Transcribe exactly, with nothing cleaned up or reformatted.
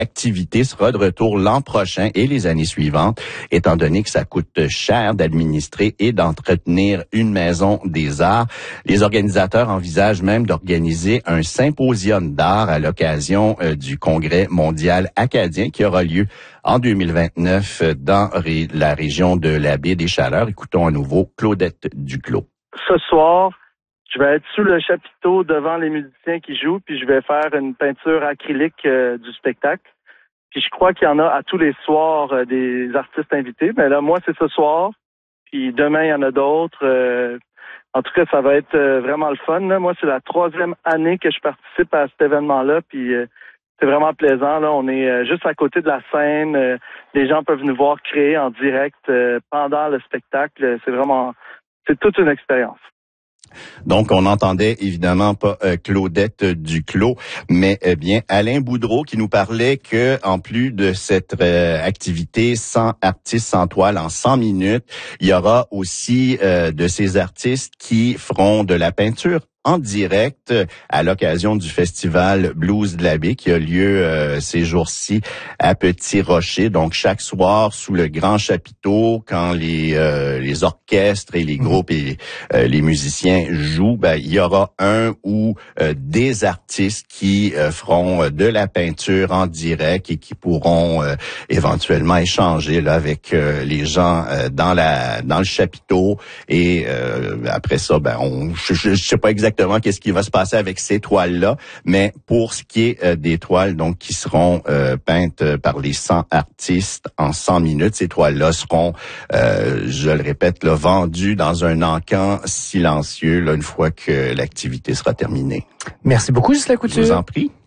L'activité sera de retour l'an prochain et les années suivantes, étant donné que ça coûte cher d'administrer et d'entretenir une maison des arts. Les organisateurs envisagent même d'organiser un symposium d'art à l'occasion euh, du Congrès mondial acadien qui aura lieu en deux mille vingt-neuf dans ré- la région de la baie des Chaleurs. Écoutons à nouveau Claudette Duclos. Ce soir, je vais être sous le chapiteau devant les musiciens qui jouent, puis je vais faire une peinture acrylique euh, du spectacle. Puis je crois qu'il y en a à tous les soirs euh, des artistes invités. Mais là, moi, c'est ce soir. Puis demain, il y en a d'autres. Euh, en tout cas, ça va être euh, vraiment le fun. Là. Moi, c'est la troisième année que je participe à cet événement-là. Puis euh, c'est vraiment plaisant. Là, on est euh, juste à côté de la scène. Euh, les gens peuvent nous voir créer en direct euh, pendant le spectacle. C'est vraiment, c'est toute une expérience. Donc, on n'entendait évidemment pas euh, Claudette Duclos, mais euh, bien Alain Boudreau qui nous parlait que, en plus de cette euh, activité cent artistes sans toile en cent minutes, il y aura aussi euh, de ces artistes qui feront de la peinture en direct à l'occasion du festival Blues de la Baie qui a lieu euh, ces jours-ci à Petit-Rocher. Donc, chaque soir, sous le grand chapiteau, quand les euh, les orchestres et les groupes et euh, les musiciens jouent, ben, il y aura un ou euh, des artistes qui euh, feront de la peinture en direct et qui pourront euh, éventuellement échanger là avec euh, les gens euh, dans la dans le chapiteau. Et euh, après ça, ben, on je, je, je sais pas exactement Exactement qu'est-ce qui va se passer avec ces toiles-là, mais pour ce qui est euh, des toiles donc qui seront euh, peintes par les cent artistes en cent minutes, ces toiles-là seront, euh, je le répète, là, vendues dans un encan silencieux là, une fois que l'activité sera terminée. Merci beaucoup, Ghislain Couture. Je vous en prie.